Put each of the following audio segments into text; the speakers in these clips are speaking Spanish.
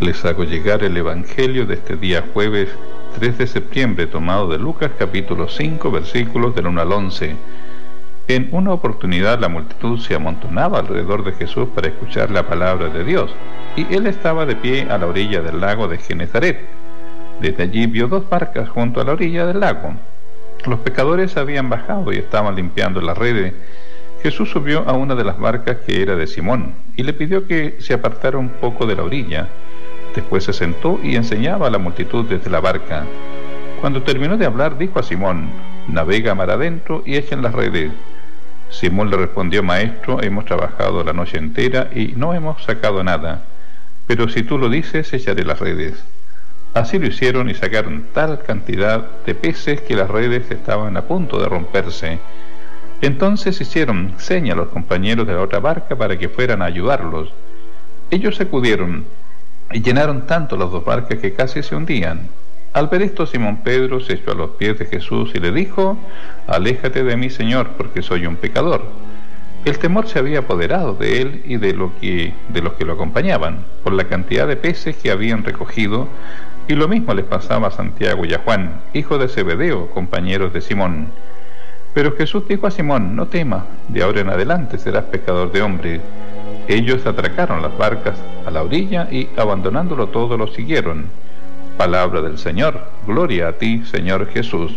Les hago llegar el Evangelio de este día jueves 3 de septiembre, tomado de Lucas capítulo 5, versículos del 1 al 11. En una oportunidad la multitud se amontonaba alrededor de Jesús para escuchar la palabra de Dios, y él estaba de pie a la orilla del lago de Genezaret. Desde allí vio 2 barcas junto a la orilla del lago. Los pescadores habían bajado y estaban limpiando las redes. Jesús subió a una de las barcas, que era de Simón, y le pidió que se apartara un poco de la orilla. Después se sentó y enseñaba a la multitud desde la barca. Cuando terminó de hablar, dijo a Simón: «Navega mar adentro y echen las redes». Simón le respondió: «Maestro, hemos trabajado la noche entera y no hemos sacado nada, pero si tú lo dices, echaré las redes». Así lo hicieron y sacaron tal cantidad de peces que las redes estaban a punto de romperse. Entonces hicieron seña a los compañeros de la otra barca para que fueran a ayudarlos. Ellos acudieron y llenaron tanto las 2 barcas que casi se hundían. Al ver esto, Simón Pedro se echó a los pies de Jesús y le dijo: «Aléjate de mí, Señor, porque soy un pecador». El temor se había apoderado de él y de los que lo acompañaban, por la cantidad de peces que habían recogido, y lo mismo les pasaba a Santiago y a Juan, hijo de Zebedeo, compañeros de Simón. Pero Jesús dijo a Simón: «No temas, de ahora en adelante serás pescador de hombres». Ellos atracaron las barcas a la orilla y, abandonándolo todo, lo siguieron. Palabra del Señor. Gloria a ti, Señor Jesús.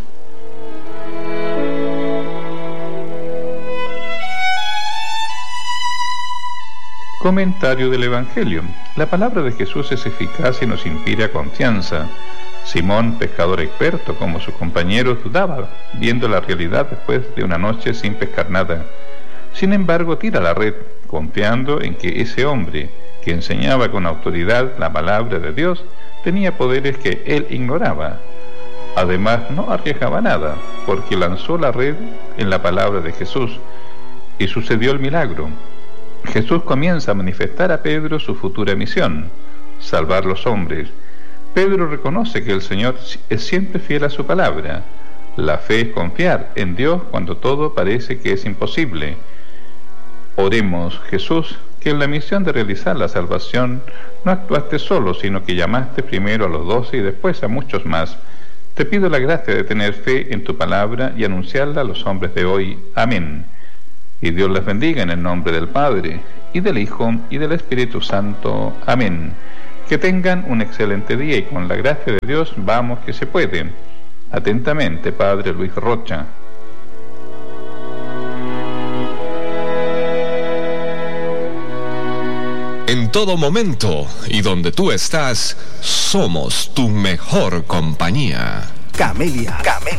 Comentario del Evangelio. La palabra de Jesús es eficaz y nos inspira confianza. Simón, pescador experto como sus compañeros, dudaba, viendo la realidad después de una noche sin pescar nada. Sin embargo, tira la red, confiando en que ese hombre, que enseñaba con autoridad la palabra de Dios, tenía poderes que él ignoraba. Además, no arriesgaba nada, porque lanzó la red en la palabra de Jesús, y sucedió el milagro. Jesús comienza a manifestar a Pedro su futura misión: salvar los hombres. Pedro reconoce que el Señor es siempre fiel a su palabra. La fe es confiar en Dios cuando todo parece que es imposible. Oremos: Jesús, que en la misión de realizar la salvación no actuaste solo, sino que llamaste primero a los 12 y después a muchos más. Te pido la gracia de tener fe en tu palabra y anunciarla a los hombres de hoy. Amén. Y Dios les bendiga en el nombre del Padre, y del Hijo, y del Espíritu Santo. Amén. Que tengan un excelente día y con la gracia de Dios vamos que se puede. Atentamente, Padre Luis Rocha. En todo momento y donde tú estás, somos tu mejor compañía. Camelia.